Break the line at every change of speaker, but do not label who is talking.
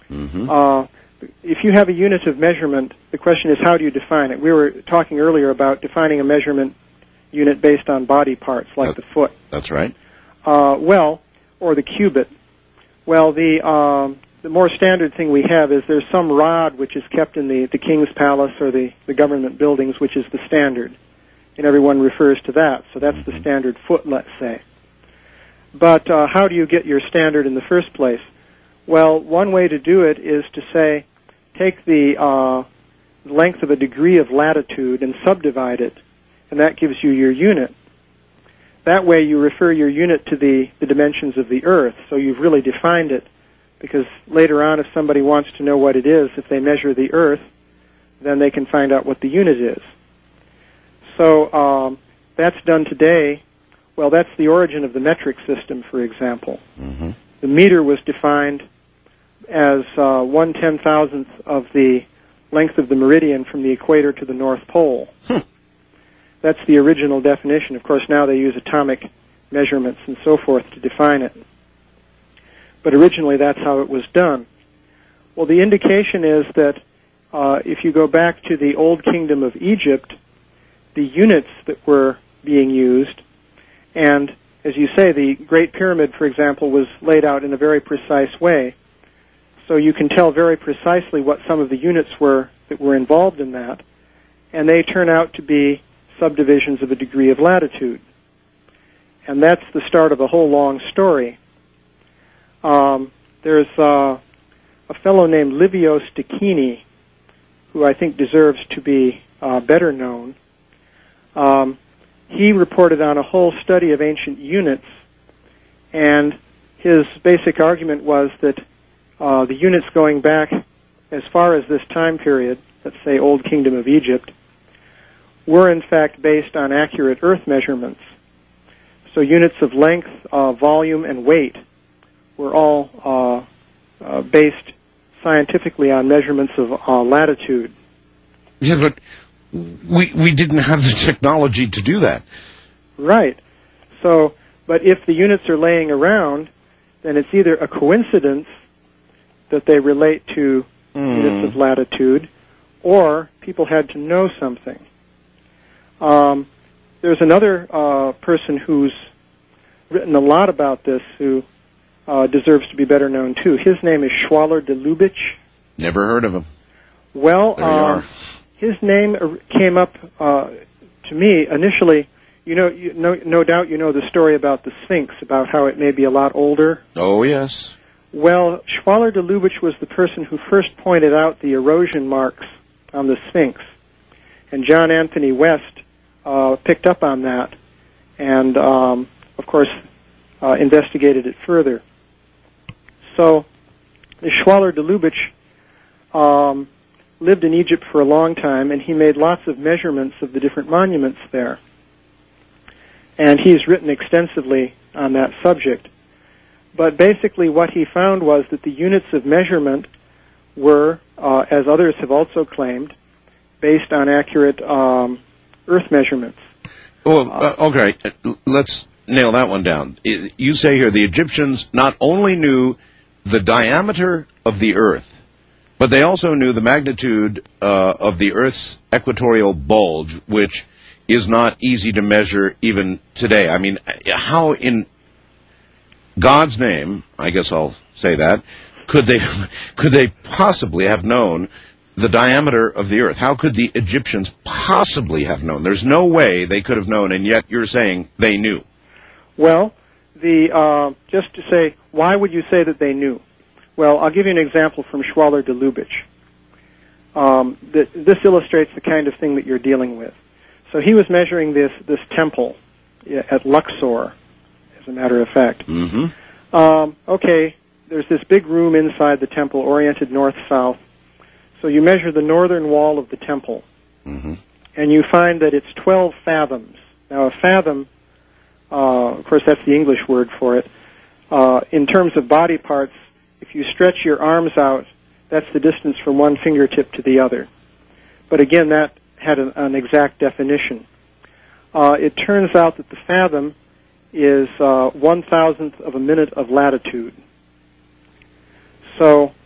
If you have a unit of measurement, the question is, how do you define it? We were talking earlier about defining a measurement unit based on body parts, like the foot.
That's right.
Or the cubit. Well, the more standard thing we have is there's some rod which is kept in the king's palace or the government buildings, which is the standard. And everyone refers to that. So that's the standard foot, let's say. But how do you get your standard in the first place? Well, one way to do it is to say, take the length of a degree of latitude and subdivide it, and that gives you your unit. That way you refer your unit to the dimensions of the Earth, so you've really defined it, because later on if somebody wants to know what it is, if they measure the Earth, then they can find out what the unit is. So that's done today. Well, that's the origin of the metric system, for example. The meter was defined as 1/10,000th of the length of the meridian from the equator to the North Pole. That's the original definition. Of course, now they use atomic measurements and so forth to define it. But originally, that's how it was done. Well, the indication is that if you go back to the Old Kingdom of Egypt, the units that were being used, and as you say, the Great Pyramid, for example, was laid out in a very precise way. So you can tell very precisely what some of the units were that were involved in that, and they turn out to be subdivisions of a degree of latitude. And that's the start of a whole long story. There's a fellow named Livio Stachini, who I think deserves to be better known. He reported on a whole study of ancient units, and his basic argument was that the units going back as far as this time period, let's say Old Kingdom of Egypt, were in fact based on accurate Earth measurements. So units of length, volume, and weight were all based scientifically on measurements of latitude.
Yeah, but we didn't have the technology to do that.
Right. So, but if the units are laying around, then it's either a coincidence that they relate to units of latitude, or people had to know something. There's another person who's written a lot about this who deserves to be better known, too. His name is Schwaller de Lubitsch.
Never heard of him.
Well, his name came up to me initially. No doubt you know the story about the Sphinx, about how it may be a lot older.
Oh, yes.
Well, Schwaller de Lubitsch was the person who first pointed out the erosion marks on the Sphinx. And John Anthony West picked up on that and, of course, investigated it further. So, the Schwaller de Lubitsch lived in Egypt for a long time, and he made lots of measurements of the different monuments there. And he's written extensively on that subject. But basically what he found was that the units of measurement were, as others have also claimed, based on accurate Earth measurements.
Okay, let's nail that one down. You say here the Egyptians not only knew the diameter of the Earth, but they also knew the magnitude of the Earth's equatorial bulge, which is not easy to measure even today. I mean, how in God's name, I guess I'll say that, could they possibly have known the diameter of the Earth? How could the Egyptians possibly have known? There's no way they could have known, and yet you're saying they knew. Well,
just to say, why would you say that they knew? Well, I'll give you an example from Schwaller de Lubitsch. This illustrates the kind of thing that you're dealing with. So he was measuring this temple at Luxor, as a matter of fact. Okay, there's this big room inside the temple oriented north-south. So you measure the northern wall of the temple, and you find that it's 12 fathoms. Now, a fathom, of course, that's the English word for it. In terms of body parts, if you stretch your arms out, that's the distance from one fingertip to the other. But again, that had an exact definition. It turns out that the fathom is 1,000th of a minute of latitude. So